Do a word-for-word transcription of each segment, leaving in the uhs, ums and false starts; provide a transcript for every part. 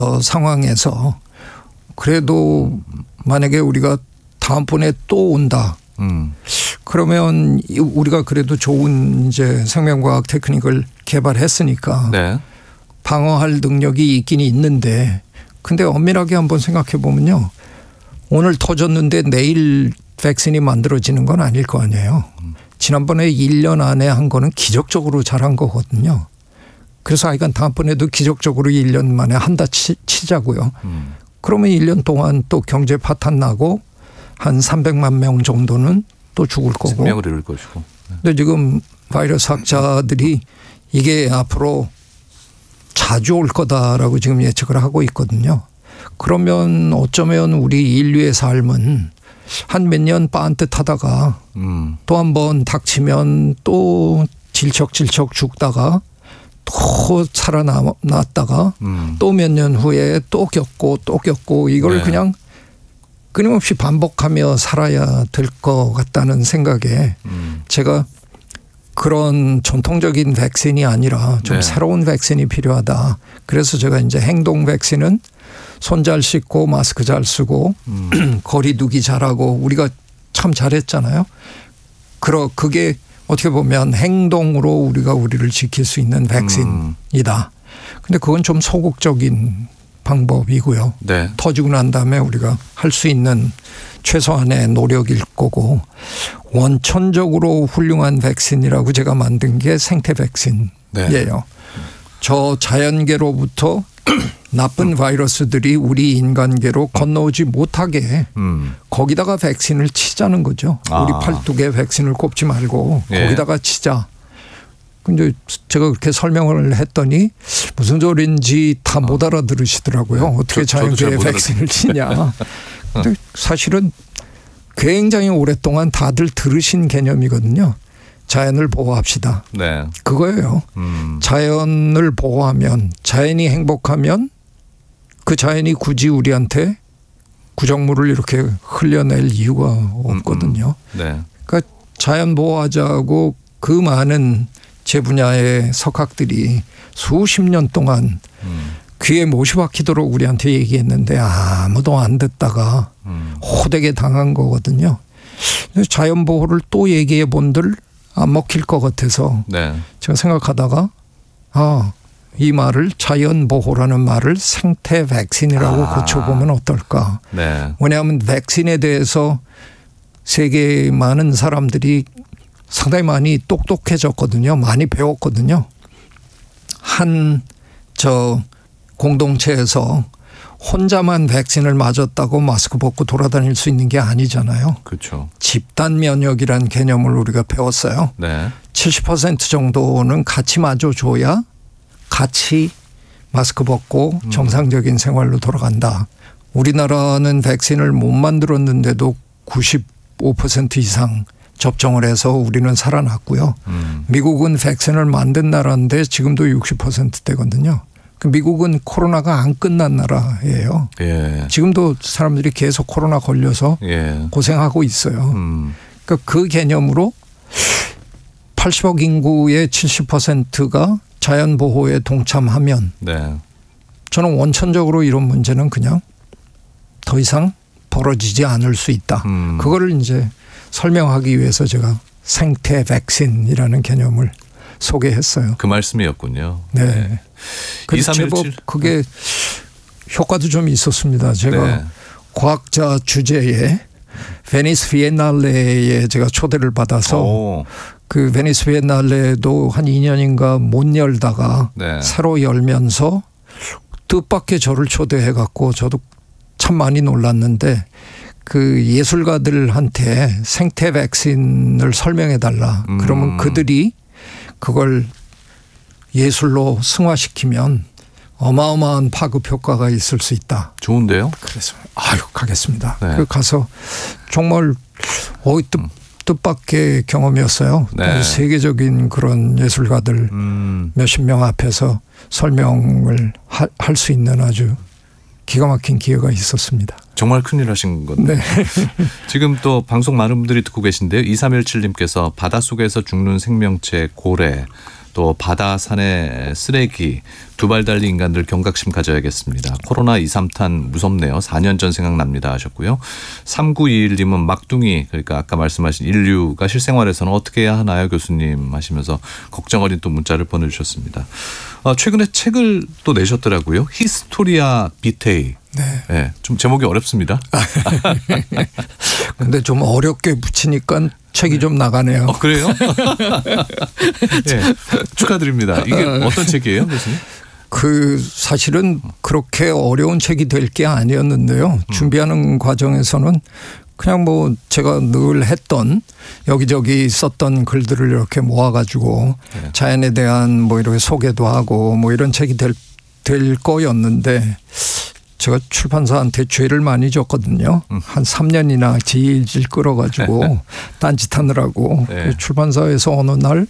어, 상황에서 그래도 만약에 우리가 다음번에 또 온다. 음. 그러면 우리가 그래도 좋은 이제 생명과학 테크닉을 개발했으니까 네. 방어할 능력이 있긴 있는데 근데 엄밀하게 한번 생각해 보면요. 오늘 터졌는데 내일 백신이 만들어지는 건 아닐 거 아니에요. 음. 지난번에 일 년 안에 한 거는 기적적으로 잘한 거거든요. 그래서 하여간 다음번에도 기적적으로 일 년 만에 한다 치, 치자고요. 음. 그러면 일 년 동안 또 경제 파탄 나고 한 삼백만 명 정도는 또 죽을 거고. 생명을 잃을 것이고. 네. 근데 지금 바이러스 학자들이 이게 앞으로 자주 올 거다라고 지금 예측을 하고 있거든요. 그러면 어쩌면 우리 인류의 삶은 한 몇 년 빤듯하다가 음. 또 한 번 닥치면 또 질척질척 죽다가 또 살아났다가 음. 또 몇 년 후에 또 겪고 또 겪고 이걸 네. 그냥 끊임없이 반복하며 살아야 될 것 같다는 생각에 음. 제가 그런 전통적인 백신이 아니라 좀 네. 새로운 백신이 필요하다. 그래서 제가 이제 행동 백신은 손 잘 씻고 마스크 잘 쓰고 음. 거리 두기 잘하고 우리가 참 잘했잖아요. 그러 그게 어떻게 보면 행동으로 우리가 우리를 지킬 수 있는 백신이다. 근데 그건 좀 소극적인 방법이고요. 네. 터지고 난 다음에 우리가 할 수 있는 최소한의 노력일 거고 원천적으로 훌륭한 백신이라고 제가 만든 게 생태 백신이에요. 네. 저 자연계로부터 나쁜 바이러스들이 우리 인간계로 건너오지 못하게 음. 거기다가 백신을 치자는 거죠. 아. 우리 팔뚝에 백신을 꼽지 말고 예. 거기다가 치자. 근데 제가 그렇게 설명을 했더니 무슨 소리인지 다 못 알아들으시더라고요. 네. 어떻게 자연계에 백신을 치냐. 근데 사실은 굉장히 오랫동안 다들 들으신 개념이거든요. 자연을 보호합시다. 네. 그거예요. 음. 자연을 보호하면 자연이 행복하면 그 자연이 굳이 우리한테 구정물을 이렇게 흘려낼 이유가 없거든요. 음, 음. 네. 그러니까 자연 보호하자고 그 많은 제 분야의 석학들이 수십 년 동안 음. 귀에 못이 박히도록 우리한테 얘기했는데 아무도 안 듣다가 음. 호되게 당한 거거든요. 자연 보호를 또 얘기해 본들 안 먹힐 것 같아서 네. 제가 생각하다가 아, 이 말을 자연 보호라는 말을 생태 백신이라고 아. 고쳐보면 어떨까. 네. 왜냐하면 백신에 대해서 세계 많은 사람들이 상당히 많이 똑똑해졌거든요. 많이 배웠거든요. 한 저 공동체에서 혼자만 백신을 맞았다고 마스크 벗고 돌아다닐 수 있는 게 아니잖아요. 그렇죠. 집단 면역이라는 개념을 우리가 배웠어요. 네. 칠십 퍼센트 정도는 같이 맞아줘야 같이 마스크 벗고 음. 정상적인 생활로 돌아간다. 우리나라는 백신을 못 만들었는데도 구십오 퍼센트 이상 접종을 해서 우리는 살아났고요. 음. 미국은 백신을 만든 나라인데 지금도 육십 퍼센트대거든요. 미국은 코로나가 안 끝난 나라예요. 예. 지금도 사람들이 계속 코로나 걸려서 예. 고생하고 있어요. 음. 그러니까 그 개념으로 팔십억 인구의 칠십 퍼센트가 자연보호에 동참하면 네. 저는 원천적으로 이런 문제는 그냥 더 이상 벌어지지 않을 수 있다. 음. 그거를 이제 설명하기 위해서 제가 생태 백신이라는 개념을 소개했어요. 그 말씀이었군요. 네. 네. 그래서 제법 그게 효과도 좀 있었습니다. 제가 네. 과학자 주제에 베니스 비엔날레에 제가 초대를 받아서 오. 그 베니스 비엔날레도 한 이 년인가 못 열다가 네. 새로 열면서 뜻밖의 저를 초대해 갖고 저도 참 많이 놀랐는데 그 예술가들한테 생태 백신을 설명해 달라. 음. 그러면 그들이 그걸 예술로 승화시키면 어마어마한 파급 효과가 있을 수 있다. 좋은데요? 그래서 아유 가겠습니다. 네. 그 가서 정말 어이 뜻, 뜻밖의 경험이었어요. 네. 세계적인 그런 예술가들 음. 몇십 명 앞에서 설명을 할 수 있는 아주 기가 막힌 기회가 있었습니다. 정말 큰일 하신 건데. 네. 지금 또 방송 많은 분들이 듣고 계신데요. 이삼일칠 님께서 바닷속에서 죽는 생명체 고래 또 바다 산의 쓰레기 두 발 달린 인간들 경각심 가져야겠습니다. 코로나 이, 삼 탄 무섭네요. 사 년 전 생각납니다 하셨고요. 삼구이일 님은 막둥이 그러니까 아까 말씀하신 인류가 실생활에서는 어떻게 해야 하나요 교수님 하시면서 걱정 어린 또 문자를 보내주셨습니다. 아, 최근에 책을 또 내셨더라고요. 히스토리아 비테이. 네. 네, 좀 제목이 어렵습니다. 근데 좀 어렵게 붙이니까 책이 좀 나가네요. 어, 그래요? 네, 축하드립니다. 이게 어떤 책이에요, 교수님? 그 사실은 그렇게 어려운 책이 될 게 아니었는데요. 음. 준비하는 과정에서는 그냥 뭐 제가 늘 했던 여기저기 썼던 글들을 이렇게 모아가지고 네. 자연에 대한 뭐 이렇게 소개도 하고 뭐 이런 책이 될, 될 거였는데 제가 출판사한테 죄를 많이 졌거든요. 음. 한 삼 년이나 질질 끌어가지고 딴짓하느라고 네. 출판사에서 어느 날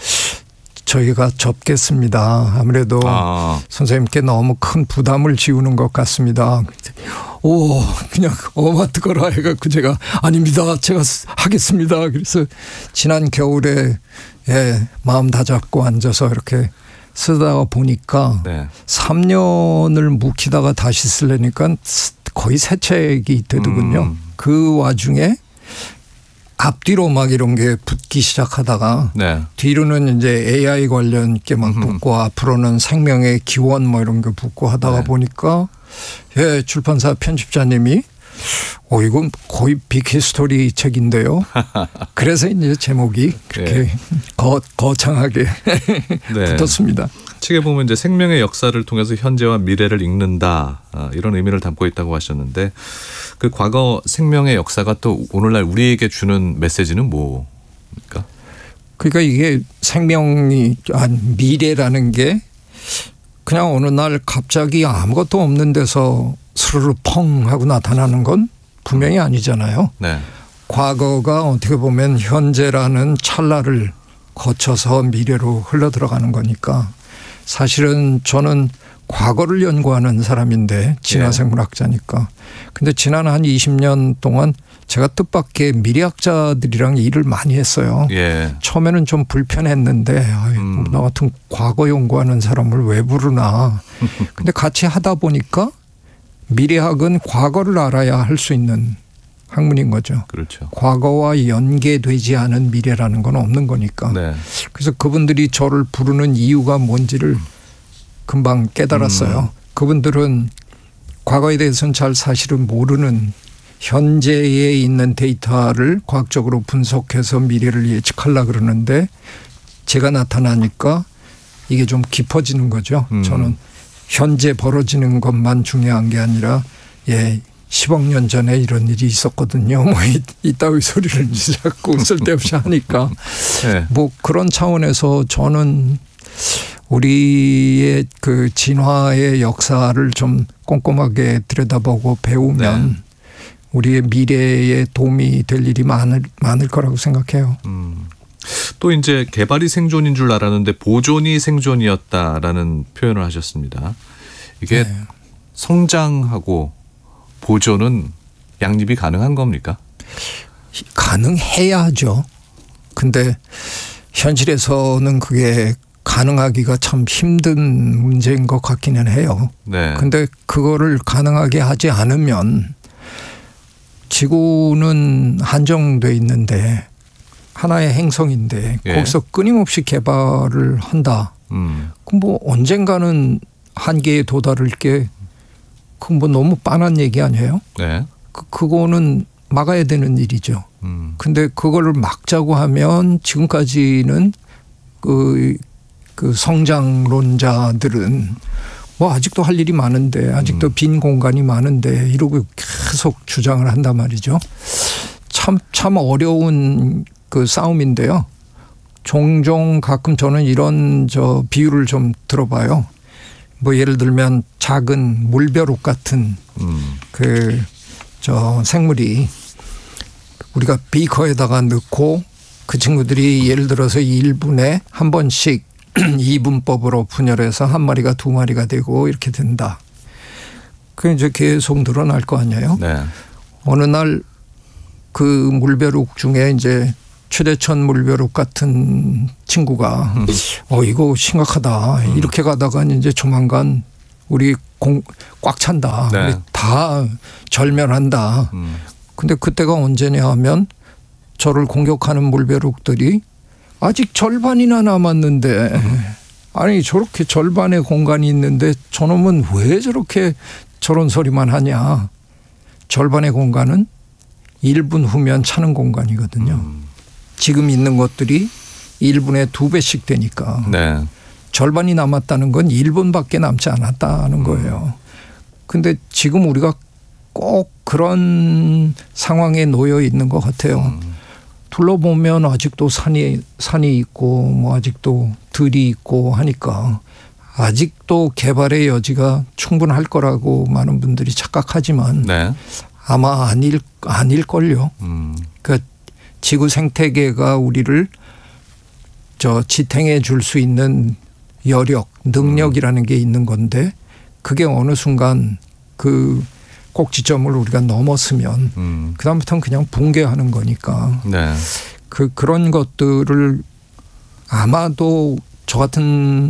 저희가 접겠습니다. 아무래도 아. 선생님께 너무 큰 부담을 지우는 것 같습니다. 오, 그냥 어마 뜨거라 해갖고 제가 아닙니다. 제가 하겠습니다. 그래서 지난 겨울에 예, 마음 다잡고 앉아서 이렇게 쓰다가 보니까 네. 삼 년을 묵히다가 다시 쓰려니까 거의 새 책이 되더군요. 음. 그 와중에 앞뒤로 막 이런 게 붙기 시작하다가 네. 뒤로는 이제 에이아이 관련 게 막 붙고 앞으로는 생명의 기원 뭐 이런 게 붙고 하다가 네. 보니까 예, 출판사 편집자님이 어, 이건 거의 빅히스토리 책인데요. 그래서 이제 제목이 그렇게 네. 거, 거창하게 네. 붙었습니다. 책에 보면 이제 생명의 역사를 통해서 현재와 미래를 읽는다 이런 의미를 담고 있다고 하셨는데 그 과거 생명의 역사가 또 오늘날 우리에게 주는 메시지는 뭐입니까? 그러니까 이게 생명이 미래라는 게 그냥 어느 날 갑자기 아무것도 없는 데서 스르르 펑 하고 나타나는 건 분명히 아니잖아요. 네. 과거가 어떻게 보면 현재라는 찰나를 거쳐서 미래로 흘러들어가는 거니까 사실은 저는 과거를 연구하는 사람인데 진화생물학자니까. 근데 지난 한 이십 년 동안 제가 뜻밖의 미래학자들이랑 일을 많이 했어요. 예. 처음에는 좀 불편했는데 아유, 음. 나 같은 과거 연구하는 사람을 왜 부르나. 근데 같이 하다 보니까 미래학은 과거를 알아야 할 수 있는 학문인 거죠. 그렇죠. 과거와 연계되지 않은 미래라는 건 없는 거니까. 네. 그래서 그분들이 저를 부르는 이유가 뭔지를 금방 깨달았어요. 음. 그분들은 과거에 대해서는 잘 사실은 모르는 현재에 있는 데이터를 과학적으로 분석해서 미래를 예측하려고 그러는데 제가 나타나니까 이게 좀 깊어지는 거죠. 음. 저는 현재 벌어지는 것만 중요한 게 아니라 예. 십억 년 전에 이런 일이 있었거든요. 뭐 이따위 소리를 자꾸 쓸데없이 하니까 네. 뭐 그런 차원에서 저는 우리의 그 진화의 역사를 좀 꼼꼼하게 들여다보고 배우면 네. 우리의 미래에 도움이 될 일이 많을 많을 거라고 생각해요. 음. 또 이제 개발이 생존인 줄 알았는데 보존이 생존이었다라는 표현을 하셨습니다. 이게 네. 성장하고 보존은 양립이 가능한 겁니까? 가능해야죠. 근데 현실에서는 그게 가능하기가 참 힘든 문제인 것 같기는 해요. 네. 근데 그거를 가능하게 하지 않으면 지구는 한정돼 있는데 하나의 행성인데 예. 거기서 끊임없이 개발을 한다. 음. 그럼 뭐 언젠가는 한계에 도달할 게 그 뭐 너무 빤한 얘기 아니에요? 네. 그, 그거는 막아야 되는 일이죠. 음. 근데 그거를 막자고 하면 지금까지는 그, 그 성장론자들은 뭐 아직도 할 일이 많은데 아직도 음. 빈 공간이 많은데 이러고 계속 주장을 한단 말이죠. 참, 참 어려운 그 싸움인데요. 종종 가끔 저는 이런 저 비유를 좀 들어봐요. 뭐 예를 들면 작은 물벼룩 같은 음. 그 저 생물이 우리가 비커에다가 넣고 그 친구들이 예를 들어서 일 분에 한 번씩 이분법으로 분열해서 한 마리가 두 마리가 되고 이렇게 된다. 그게 이제 계속 늘어날 거 아니에요. 네. 어느 날 그 물벼룩 중에 이제 최대천 물벼룩 같은 친구가 음. 어 이거 심각하다. 음. 이렇게 가다가 이제 조만간 우리 공 꽉 찬다. 네. 우리 다 절멸한다. 음. 근데 그때가 언제냐 하면 저를 공격하는 물벼룩들이 아직 절반이나 남았는데 음. 아니 저렇게 절반의 공간이 있는데 저놈은 왜 저렇게 저런 소리만 하냐. 절반의 공간은 일 분 후면 차는 공간이거든요. 음. 지금 있는 것들이 일 분의 두 배씩 되니까 네. 절반이 남았다는 건 일 분밖에 남지 않았다는 거예요. 근데 지금 우리가 꼭 그런 상황에 놓여 있는 것 같아요. 음. 둘러보면 아직도 산이 산이 있고 뭐 아직도 들이 있고 하니까 아직도 개발의 여지가 충분할 거라고 많은 분들이 착각하지만 네. 아마 아닐 아닐걸요. 음. 그러니까 지구 생태계가 우리를 저 지탱해 줄 수 있는 여력, 능력이라는 게 있는 건데 그게 어느 순간 그 꼭지점을 우리가 넘었으면 음. 그다음부터는 그냥 붕괴하는 거니까 네. 그 그런 것들을 아마도 저 같은